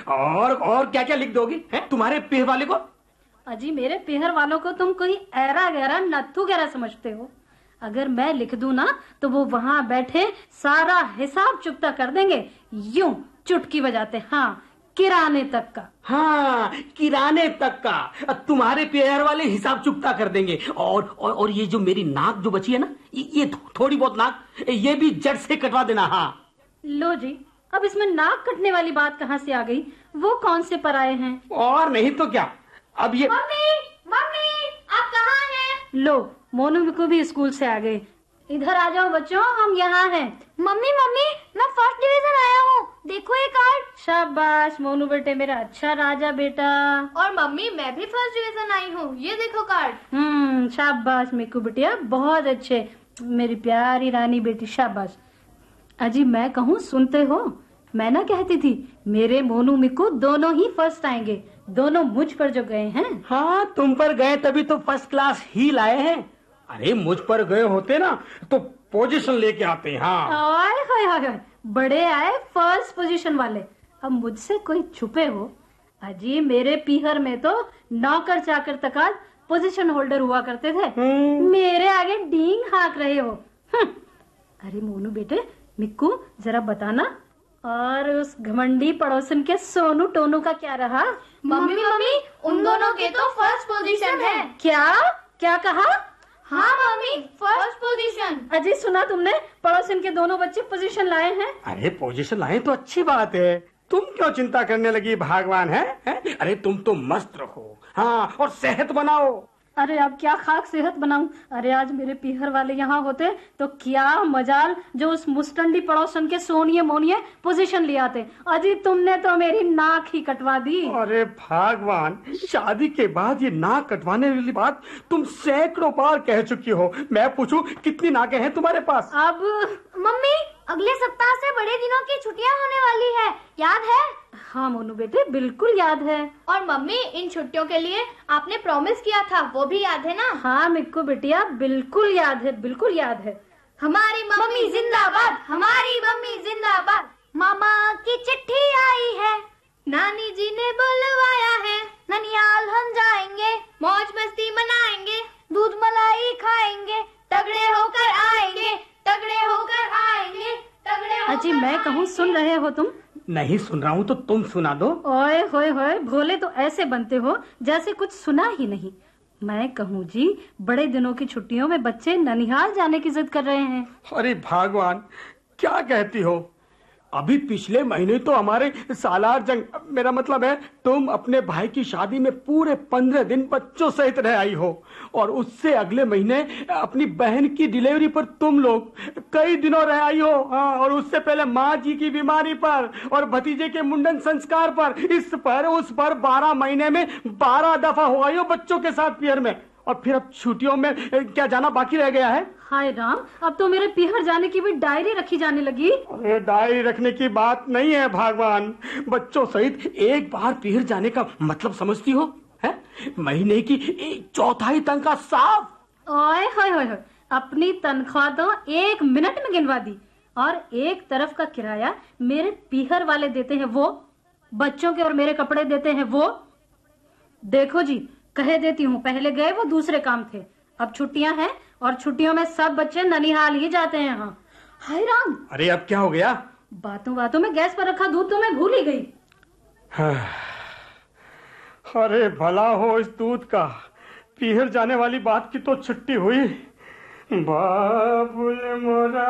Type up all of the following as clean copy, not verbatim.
और क्या क्या लिख दोगी हैं तुम्हारे पेह वाले को? अजी मेरे पेहर वालों को तुम कोई ऐरा गहरा नत्थु गहरा समझते हो। अगर मैं लिख दूं ना तो वो वहां बैठे सारा हिसाब चुकता कर देंगे, यूं चुटकी बजाते। हाँ, किराने तक का। हाँ, किराने तक का तुम्हारे पेयर वाले हिसाब चुकता कर देंगे। और ये जो मेरी नाक जो बची है ना, ये थोड़ी बहुत नाक, ये भी जड़ से कटवा देना। हाँ लो जी, अब इसमें नाक कटने वाली बात कहाँ से आ गई? वो कौन से पराये हैं? और नहीं तो क्या। अब ये मम्मी मम्मी आप कहाँ हैं? लो, मोनू को भी स्कूल से आ गए। इधर आ जाओ बच्चों, हम यहाँ हैं। मम्मी मम्मी मैं फर्स्ट डिवीजन आया हूँ, देखो ये कार्ड। शाबाश मोनू बेटे, मेरा अच्छा राजा बेटा। और मम्मी मैं भी फर्स्ट डिवीजन आई हूँ, ये देखो कार्ड। शाबाश मिक्कू बिटिया, बहुत अच्छे, मेरी प्यारी रानी बेटी, शाबाश। अजी मैं कहूँ सुनते हो, मैं ना कहती थी मेरे मोनू मिक्कू दोनों ही फर्स्ट आएंगे। दोनों मुझ पर जो गए हैं। हाँ, तुम पर गए तभी तो फर्स्ट क्लास ही लाए हैं। अरे मुझ पर गए होते ना तो पोजीशन लेके आते। हाँ हाय, बड़े आए फर्स्ट पोजीशन वाले। अब मुझसे कोई छुपे हो? अजी मेरे पीहर में तो नौकर चाकर तक आज पोजीशन होल्डर हुआ करते थे। मेरे आगे डींग हाँक रहे हो। अरे मोनू बेटे, मिक्कू जरा बताना, और उस घमंडी पड़ोसन के सोनू टोनू का क्या रहा? मम्मी मम्मी उन दोनों के तो फर्स्ट पोजीशन है। क्या कहा? हाँ मम्मी, फर्स्ट पोजीशन। अजी सुना तुमने, पड़ोसन के दोनों बच्चे पोजीशन लाए हैं। अरे पोजीशन लाए तो अच्छी बात है, तुम क्यों चिंता करने लगी भगवान है? अरे तुम तो मस्त रहो। हाँ, और सेहत बनाओ। अरे अब क्या खाक सेहत बनाऊं? अरे आज मेरे पीहर वाले यहाँ होते तो क्या मजाल जो उस मुस्टंडी पड़ोसन के सोनिए मोनिए पोजीशन ले आते। अजी तुमने तो मेरी नाक ही कटवा दी। अरे भगवान, शादी के बाद ये नाक कटवाने वाली बात तुम सैकड़ों बार कह चुकी हो। मैं पूछूं कितनी नाकें हैं तुम्हारे पास? अब मम्मी अगले सप्ताह से बड़े दिनों की छुट्टियां होने वाली है, याद है? हाँ मोनू बेटे, बिल्कुल याद है। और मम्मी इन छुट्टियों के लिए आपने प्रॉमिस किया था, वो भी याद है ना? हाँ मिक्कू बिटिया, बिल्कुल याद है, बिल्कुल याद है। हमारी मम्मी जिंदाबाद, हमारी मम्मी जिंदाबाद। मामा की चिट्ठी आई है, नानी जी ने बुलवाया है, ननिहाल हम जाएंगे, मौज मस्ती मनाएंगे, दूध मलाई खाएंगे, तगड़े होकर आएंगे, तगड़े होकर आएंगे, तगड़े होकर। अजी मैं कहूँ सुन रहे हो तुम? नहीं सुन रहा हूँ तो तुम सुना दो। ओए होए, भोले तो ऐसे बनते हो जैसे कुछ सुना ही नहीं। मैं कहूँ जी, बड़े दिनों की छुट्टियों में बच्चे ननिहाल जाने की जिद कर रहे हैं। अरे भगवान, क्या कहती हो? अभी पिछले महीने तो हमारे सालार जंग, मेरा मतलब है तुम अपने भाई की शादी में पूरे 15 दिन बच्चों सहित रह आई हो, और उससे अगले महीने अपनी बहन की डिलीवरी पर तुम लोग कई दिनों रह आई हो। हाँ, और उससे पहले माँ जी की बीमारी पर और भतीजे के मुंडन संस्कार पर, इस पर उस पर 12 महीने में 12 दफा हो आई हो बच्चों के साथ पियर में। और फिर अब छुट्टियों में क्या जाना बाकी रह गया है? हाय राम, अब तो मेरे पीहर जाने की भी डायरी रखी जाने लगी। अरे डायरी रखने की बात नहीं है भगवान, बच्चों सहित एक बार पीहर जाने का मतलब समझती हो? है महीने की 1/4 तनख्वाह साफ। ओए होए, अपनी तनख्वाह तो 1 मिनट में गिनवा दी, और एक तरफ का किराया मेरे पीहर वाले देते हैं वो, बच्चों के और मेरे कपड़े देते हैं वो। देखो जी, कह देती हूँ, पहले गए वो दूसरे काम थे, अब छुट्टियां हैं और छुट्टियों में सब बच्चे ननिहाल ही जाते हैं। हाँ हाय राम। अरे अब क्या हो गया? बातों बातों में गैस पर रखा दूध तो मैं भूल ही गई। अरे भला हो इस दूध का, पीहर जाने वाली बात की तो छुट्टी हुई। बाबुल मोरा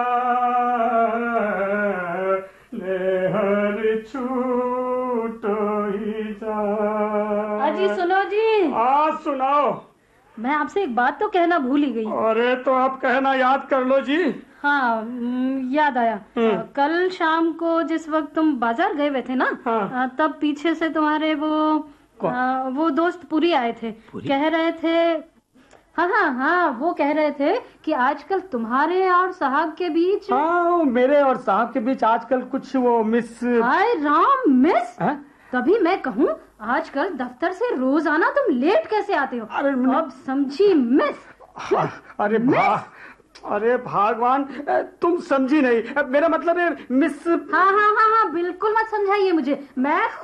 नेहर छूटो ही जा। अजी सुनो जी। आज सुनाओ। मैं आपसे एक बात तो कहना भूल ही गई। अरे तो आप कहना याद कर लो जी। हाँ याद आया। कल शाम को जिस वक्त तुम बाजार गए हुए थे ना, हाँ। तब पीछे से तुम्हारे वो दोस्त पुरी आए थे। कह रहे थे, हाँ, वो कह रहे थे कि आजकल तुम्हारे और साहब के बीच। हाँ, मेरे और साहब के बीच आजकल कुछ वो मिस। हाय राम, मिस? है? तभी मैं कहूँ आजकल दफ्तर से रोजाना तुम लेट कैसे आते हो? अरे अब समझी मिस? अरे भगवान, तुम समझी नहीं, मेरा मतलब है मिस। हाँ, बिल्कुल मत समझाइए मुझे, मैं